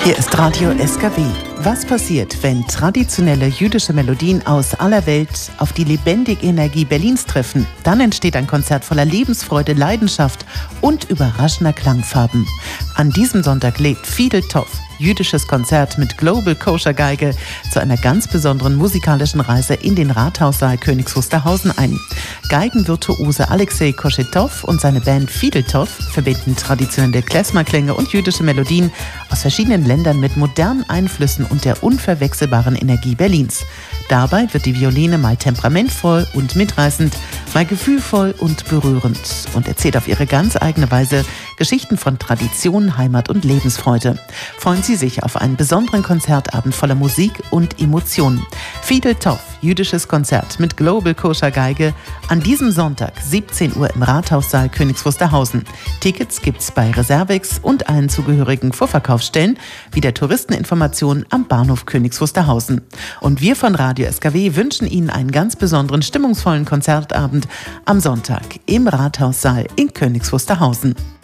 Hier ist Radio SKW. Was passiert, wenn traditionelle jüdische Melodien aus aller Welt auf die lebendige Energie Berlins treffen? Dann entsteht ein Konzert voller Lebensfreude, Leidenschaft und überraschender Klangfarben. An diesem Sonntag lädt Fidel Tov, jüdisches Konzert mit Global Kosher Geige, zu einer ganz besonderen musikalischen Reise in den Rathaussaal Königs Wusterhausen ein. Geigenvirtuose Alexei Koshetov und seine Band Fidel Tov verbinden traditionelle Klezmer-Klänge und jüdische Melodien aus verschiedenen Ländern mit modernen Einflüssen und der unverwechselbaren Energie Berlins. Dabei wird die Violine mal temperamentvoll und mitreißend, mal gefühlvoll und berührend und erzählt auf ihre ganz eigene Weise Geschichten von Tradition, Heimat und Lebensfreude. Freuen Sie sich auf einen besonderen Konzertabend voller Musik und Emotionen. Fidel Tov, jüdisches Konzert mit Global Kosher Geige, an diesem Sonntag 17 Uhr im Rathaussaal Königs Wusterhausen. Tickets gibt's bei Reservix und allen zugehörigen Vorverkaufsstellen, wie der Touristeninformation am Bahnhof Königs Wusterhausen. Und wir von Radio SKW wünschen Ihnen einen ganz besonderen, stimmungsvollen Konzertabend am Sonntag im Rathaussaal in Königs Wusterhausen.